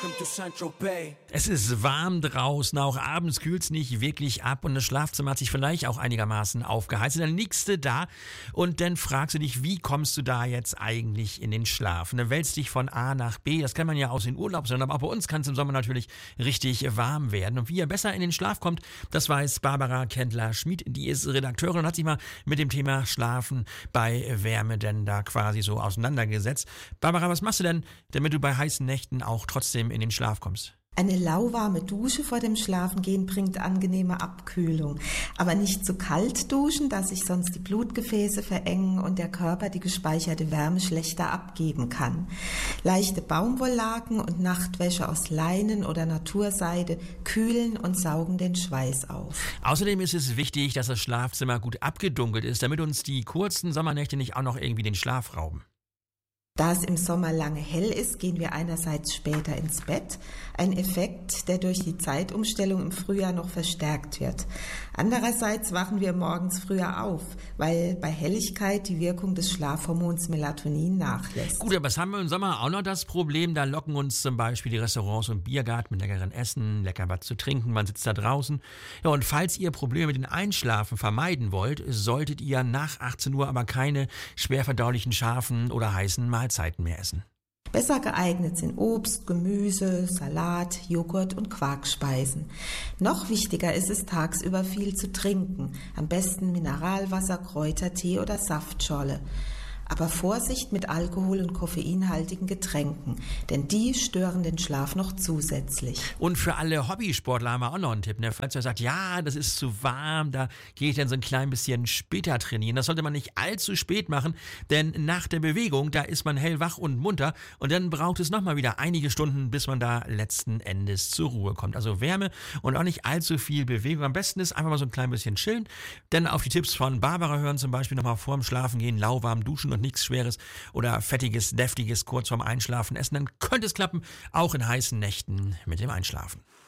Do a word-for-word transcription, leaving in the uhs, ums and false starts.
Es ist warm draußen, auch abends kühlt es nicht wirklich ab und das Schlafzimmer hat sich vielleicht auch einigermaßen aufgeheizt. Und dann liegst du da und dann fragst du dich, wie kommst du da jetzt eigentlich in den Schlaf? Und dann wälzt dich von A nach B, das kann man ja aus den Urlaubsländern, aber auch bei uns kann es im Sommer natürlich richtig warm werden. Und wie ihr besser in den Schlaf kommt, das weiß Barbara Kendler-Schmid, die ist Redakteurin und hat sich mal mit dem Thema Schlafen bei Wärme denn da quasi so auseinandergesetzt. Barbara, was machst du denn, damit du bei heißen Nächten auch trotzdem in den Schlaf kommst? Eine lauwarme Dusche vor dem Schlafengehen bringt angenehme Abkühlung. Aber nicht zu kalt duschen, da sich sonst die Blutgefäße verengen und der Körper die gespeicherte Wärme schlechter abgeben kann. Leichte Baumwolllaken und Nachtwäsche aus Leinen oder Naturseide kühlen und saugen den Schweiß auf. Außerdem ist es wichtig, dass das Schlafzimmer gut abgedunkelt ist, damit uns die kurzen Sommernächte nicht auch noch irgendwie den Schlaf rauben. Da es im Sommer lange hell ist, gehen wir einerseits später ins Bett, ein Effekt, der durch die Zeitumstellung im Frühjahr noch verstärkt wird. Andererseits wachen wir morgens früher auf, weil bei Helligkeit die Wirkung des Schlafhormons Melatonin nachlässt. Gut, aber was haben wir im Sommer auch noch das Problem? Da locken uns zum Beispiel die Restaurants und Biergarten mit leckeren Essen, lecker was zu trinken, man sitzt da draußen. Ja, und falls ihr Probleme mit dem Einschlafen vermeiden wollt, solltet ihr nach achtzehn Uhr aber keine schwer verdaulichen, scharfen oder heißen Mahlzeiten mehr essen. Besser geeignet sind Obst, Gemüse, Salat, Joghurt und Quarkspeisen. Noch wichtiger ist es, tagsüber viel zu trinken. Am besten Mineralwasser, Kräutertee oder Saftschorle. Aber Vorsicht mit Alkohol- und koffeinhaltigen Getränken, denn die stören den Schlaf noch zusätzlich. Und für alle Hobbysportler haben wir auch noch einen Tipp, ne? Falls ihr sagt, ja, das ist zu warm, da gehe ich dann so ein klein bisschen später trainieren. Das sollte man nicht allzu spät machen, denn nach der Bewegung, da ist man hellwach und munter und dann braucht es nochmal wieder einige Stunden, bis man da letzten Endes zur Ruhe kommt. Also Wärme und auch nicht allzu viel Bewegung. Am besten ist einfach mal so ein klein bisschen chillen, dann auf die Tipps von Barbara hören, zum Beispiel nochmal vorm Schlafen gehen, lauwarm duschen und nichts Schweres oder Fettiges, Deftiges kurz vorm Einschlafen essen, dann könnte es klappen, auch in heißen Nächten mit dem Einschlafen.